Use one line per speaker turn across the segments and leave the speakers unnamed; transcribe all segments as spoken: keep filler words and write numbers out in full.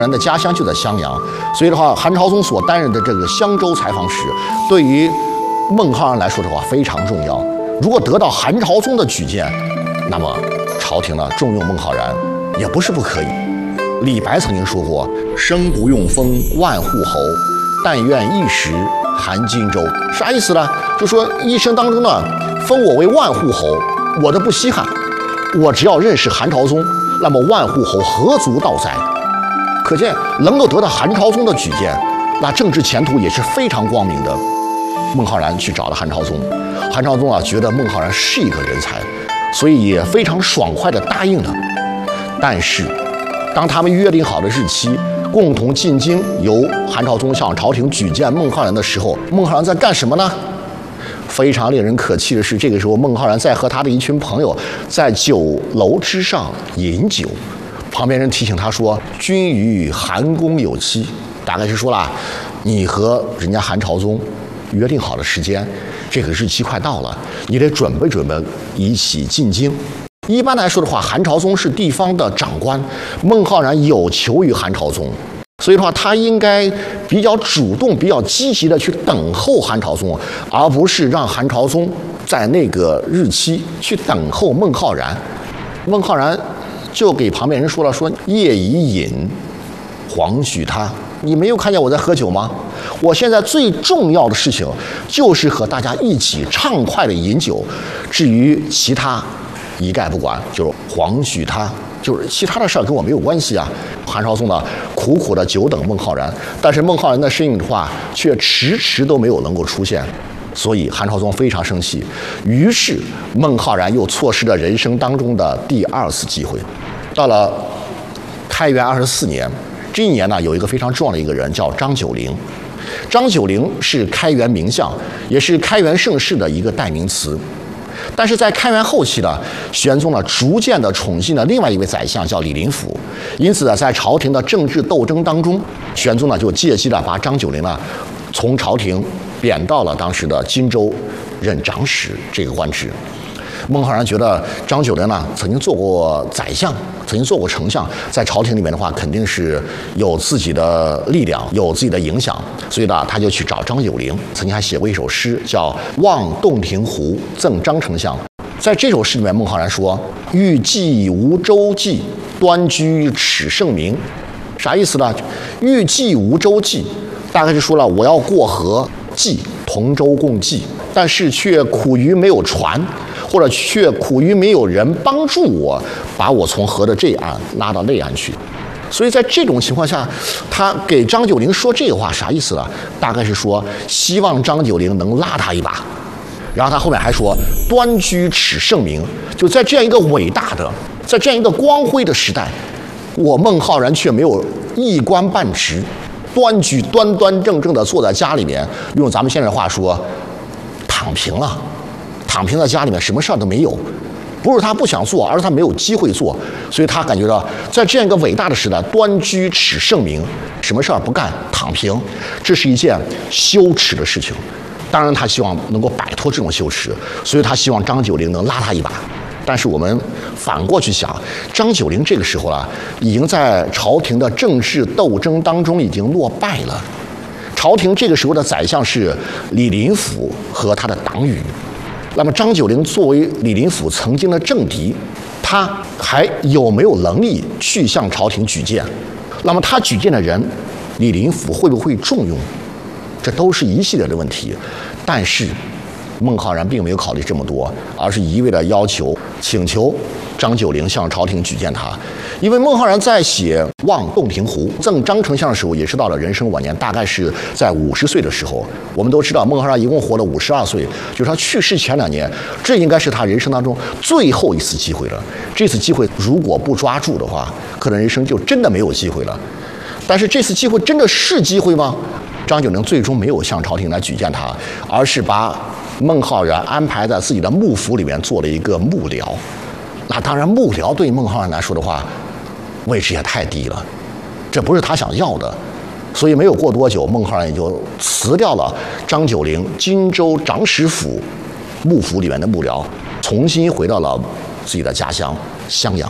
人的家乡就在襄阳，所以的话，韩朝宗所担任的这个襄州采访使，对于孟浩然来说的话非常重要。如果得到韩朝宗的举荐，那么朝廷呢重用孟浩然也不是不可以。李白曾经说过：“生不用封万户侯，但愿一时韩荆州。”啥意思呢？就说一生当中呢，封我为万户侯，我都不稀罕。我只要认识韩朝宗，那么万户侯何足道哉？可见能够得到韩朝宗的举荐，那政治前途也是非常光明的。孟浩然去找了韩朝宗，韩朝宗啊觉得孟浩然是一个人才，所以也非常爽快地答应了。但是，当他们约定好的日期，共同进京，由韩朝宗向朝廷举荐孟浩然的时候，孟浩然在干什么呢？非常令人可气的是，这个时候孟浩然在和他的一群朋友在酒楼之上饮酒。旁边人提醒他说：“君与韩公有期。”大概是说了，你和人家韩朝宗约定好的时间，这个日期快到了，你得准备准备，一起进京。一般来说的话，韩朝宗是地方的长官，孟浩然有求于韩朝宗，所以的话，他应该比较主动、比较积极的去等候韩朝宗，而不是让韩朝宗在那个日期去等候孟浩然。孟浩然就给旁边人说了：“说夜已饮，黄许他。你没有看见我在喝酒吗？我现在最重要的事情就是和大家一起畅快的饮酒，至于其他一概不管，就是黄许他，就是其他的事儿跟我没有关系啊。”韩朝宗呢，苦苦的久等孟浩然，但是孟浩然的身影的话，却迟迟都没有能够出现。所以韩朝宗非常生气，于是孟浩然又错失了人生当中的第二次机会。到了开元二十四年，这一年呢，有一个非常重要的一个人叫张九龄。张九龄是开元名相，也是开元盛世的一个代名词。但是在开元后期呢，玄宗呢逐渐的宠信了另外一位宰相叫李林甫，因此呢，在朝廷的政治斗争当中，玄宗呢就借机的把张九龄呢从朝廷贬到了当时的荆州任长史这个官职。孟浩然觉得张九龄呢曾经做过宰相，曾经做过丞相，在朝廷里面的话肯定是有自己的力量，有自己的影响，所以呢他就去找张九龄，曾经还写过一首诗叫《望洞庭湖赠张丞相》。在这首诗里面，孟浩然说：“欲济无周济，端居耻圣明。”啥意思呢？欲济无周济，大概是说了我要过河济同舟共济，但是却苦于没有船，或者却苦于没有人帮助我把我从河的这岸拉到那岸去。所以在这种情况下，他给张九龄说这个话啥意思呢？大概是说希望张九龄能拉他一把。然后他后面还说端居耻圣明，就在这样一个伟大的，在这样一个光辉的时代，我孟浩然却没有一官半职，端居端端正正的坐在家里面，用咱们现在的话说，躺平了，躺平在家里面，什么事儿都没有。不是他不想做，而是他没有机会做，所以他感觉到在这样一个伟大的时代，端居耻圣明，什么事儿不干，躺平，这是一件羞耻的事情。当然，他希望能够摆脱这种羞耻，所以他希望张九龄能拉他一把。但是我们反过去想，张九龄这个时候啊，已经在朝廷的政治斗争当中已经落败了。朝廷这个时候的宰相是李林甫和他的党羽。那么张九龄作为李林甫曾经的政敌，他还有没有能力去向朝廷举荐？那么他举荐的人，李林甫会不会重用？这都是一系列的问题。但是孟浩然并没有考虑这么多，而是一味的要求请求张九龄向朝廷举荐他。因为孟浩然在写《望洞庭湖赠张丞相》的时候，也是到了人生晚年，大概是在五十岁的时候。我们都知道孟浩然一共活了五十二岁，就是他去世前两年，这应该是他人生当中最后一次机会了。这次机会如果不抓住的话，可能人生就真的没有机会了。但是这次机会真的是机会吗？张九龄最终没有向朝廷来举荐他，而是把孟浩然安排在自己的幕府里面做了一个幕僚。那当然，幕僚对孟浩然来说的话，位置也太低了，这不是他想要的。所以没有过多久，孟浩然也就辞掉了张九龄荆州长史府幕府里面的幕僚，重新回到了自己的家乡襄阳。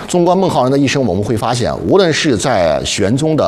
纵观孟浩然的一生，我们会发现，无论是在玄宗的